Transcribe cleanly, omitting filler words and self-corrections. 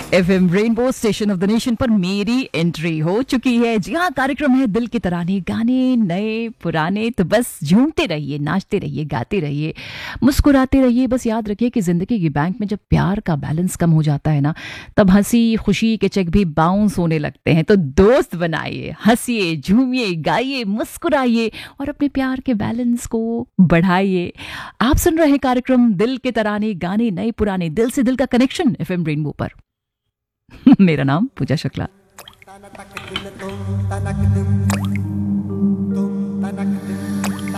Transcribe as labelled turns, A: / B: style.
A: FM rainbow station of the nation पर मेरी entry हो चुकी है। जी हाँ, कार्यक्रम है दिल के तराने, गाने नए पुराने। तो बस झूमते रहिए, नाचते रहिए, गाते रहिए, मुस्कुराते रहिए। बस याद रखिए कि जिंदगी की बैंक में जब प्यार का बैलेंस कम हो जाता है ना, तब हंसी खुशी के चेक भी बाउंस होने लगते हैं। तो दोस्त बनाइए, हंसिए, झूमिए, गाइए, मुस्कुराइए और अपने प्यार के बैलेंस को बढ़ाइए। आप सुन रहे हैं कार्यक्रम दिल के तराने, गाने नए पुराने, दिल से दिल का कनेक्शन एफएम रेनबो पर। मेरा नाम पूजा शुक्ला।